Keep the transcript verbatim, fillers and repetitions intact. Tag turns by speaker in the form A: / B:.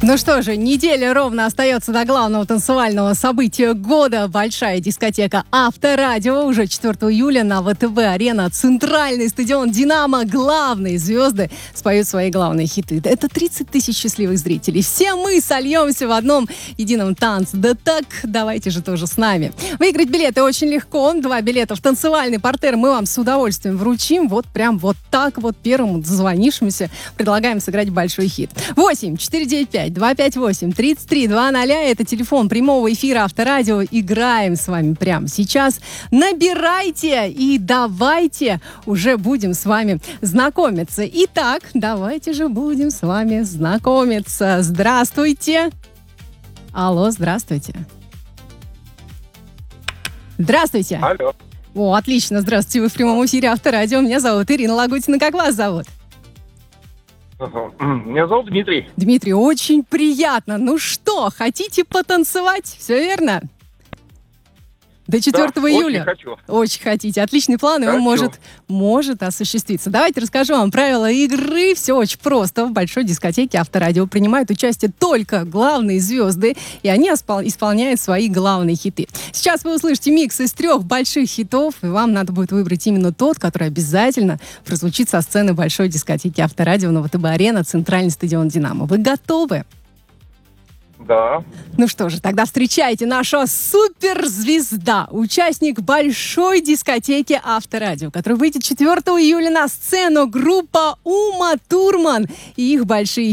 A: Ну что же, неделя ровно остается до главного танцевального события года. Большая дискотека Авторадио. Уже четвёртого июля на ВТБ-арена, центральный стадион «Динамо». Главные звезды споют свои главные хиты. Это тридцать тысяч счастливых зрителей. Все мы сольемся в одном едином танце. Да так, давайте же тоже с нами. Выиграть билеты очень легко. Два билета в танцевальный партер мы вам с удовольствием вручим. Вот прям вот так вот первому дозвонившемуся предлагаем сыграть большой хит. восемь четыре девять пять два пять восемь тридцать три двадцать. Это телефон прямого эфира Авторадио. Играем с вами прямо сейчас. Набирайте и давайте уже будем с вами знакомиться. Итак, давайте же будем с вами знакомиться. Здравствуйте. Алло, здравствуйте. Здравствуйте.
B: Алло.
A: О, отлично. Здравствуйте. Вы в прямом эфире Авторадио. Меня зовут Ирина Лагутина. Как вас зовут?
B: Меня зовут Дмитрий.
A: Дмитрий, очень приятно. Ну что, хотите потанцевать? Все верно? До четвёртого
B: Да,
A: июля.
B: очень хочу.
A: Очень хотите. Отличный план, и он
B: Хочу.
A: может, может осуществиться. Давайте расскажу вам правила игры. Все очень просто. В большой дискотеке Авторадио принимают участие только главные звезды, и они испол- исполняют свои главные хиты. Сейчас вы услышите микс из трех больших хитов, и вам надо будет выбрать именно тот, который обязательно прозвучит со сцены большой дискотеки Авторадио на ВТБ-арена, центральный стадион «Динамо». Вы готовы?
B: Да.
A: Ну что же, тогда встречайте наша суперзвезда, участник большой дискотеки Авторадио, которая выйдет четвёртого июля на сцену, группа Ума Турман и их большие